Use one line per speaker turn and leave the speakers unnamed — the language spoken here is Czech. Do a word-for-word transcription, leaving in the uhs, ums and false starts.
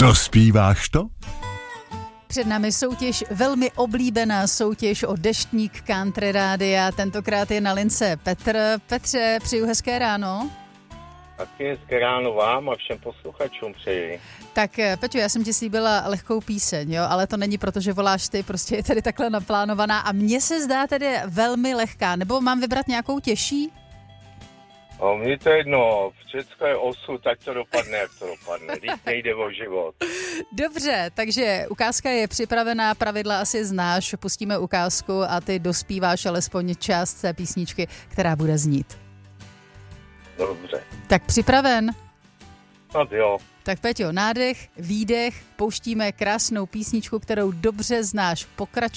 Dospíváš to?
Před námi soutěž, velmi oblíbená soutěž o deštník Country Rádia. Tentokrát je na lince Petr. Petře, přeju hezké ráno.
Taky hezké ráno vám a všem posluchačům přeji.
Tak Peťo, já jsem ti slíbila lehkou píseň, jo, ale to není proto, že voláš ty, prostě je tady takhle naplánovaná a mně se zdá tedy velmi lehká, nebo mám vybrat nějakou těžší?
O, mně to jedno, všechno je osud, tak to dopadne, jak to dopadne, když nejde o život.
Dobře, takže ukázka je připravená, pravidla asi znáš, pustíme ukázku a ty dospíváš alespoň část té písničky, která bude znít.
Dobře.
Tak připraven?
No jo.
Tak Peťo, nádech, výdech, pouštíme krásnou písničku, kterou dobře znáš, pokračuj.